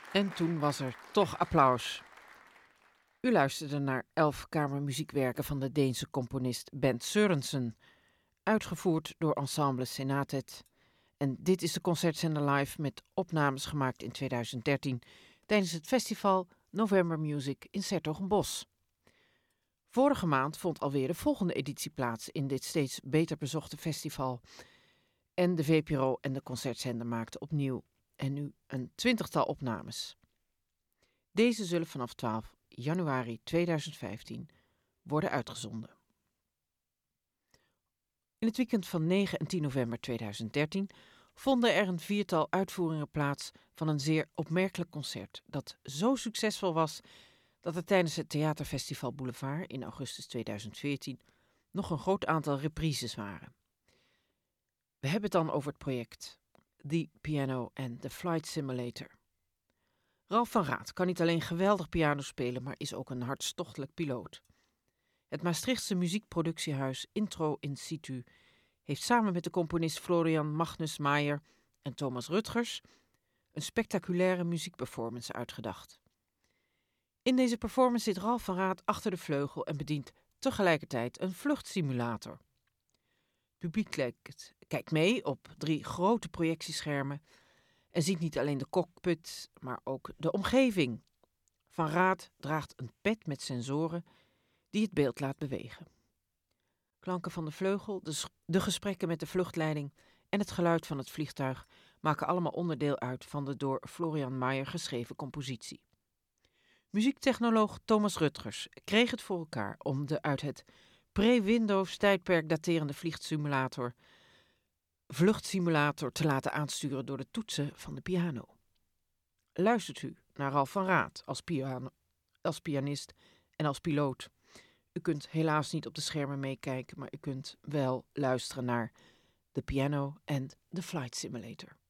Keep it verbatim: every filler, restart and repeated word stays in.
En toen was er toch applaus. U luisterde naar elf kamermuziekwerken van de Deense componist Bent Sørensen, uitgevoerd door Ensemble Senatet. En dit is de concertzender live met opnames gemaakt in tweeduizend dertien tijdens het festival November Music in 's-Hertogenbosch. Vorige maand vond alweer de volgende editie plaats in dit steeds beter bezochte festival. En de V P R O en de concertzender maakten opnieuw en nu een twintigtal opnames. Deze zullen vanaf twaalf januari tweeduizend vijftien worden uitgezonden. In het weekend van negen en tien november tweeduizend dertien vonden er een viertal uitvoeringen plaats van een zeer opmerkelijk concert dat zo succesvol was dat er tijdens het Theaterfestival Boulevard in augustus tweeduizend veertien nog een groot aantal reprises waren. We hebben het dan over het project The Piano and the Flight Simulator. Ralf van Raat kan niet alleen geweldig piano spelen, maar is ook een hartstochtelijk piloot. Het Maastrichtse muziekproductiehuis Intro in Situ heeft samen met de componist Florian Magnus Maier en Thomas Rutgers een spectaculaire muziekperformance uitgedacht. In deze performance zit Ralf van Raat achter de vleugel en bedient tegelijkertijd een vluchtsimulator. Het publiek kijkt, kijkt mee op drie grote projectieschermen en ziet niet alleen de cockpit, maar ook de omgeving. Van Raat draagt een pet met sensoren die het beeld laat bewegen. Klanken van de vleugel, de, de gesprekken met de vluchtleiding en het geluid van het vliegtuig maken allemaal onderdeel uit van de door Florian Maier geschreven compositie. Muziektechnoloog Thomas Rutgers kreeg het voor elkaar om de uit het pre-Windows tijdperk daterende vliegsimulator, vluchtsimulator te laten aansturen door de toetsen van de piano. Luistert u naar Ralf van Raat als, piano, als pianist en als piloot. U kunt helaas niet op de schermen meekijken, maar u kunt wel luisteren naar The Piano and the Flight Simulator.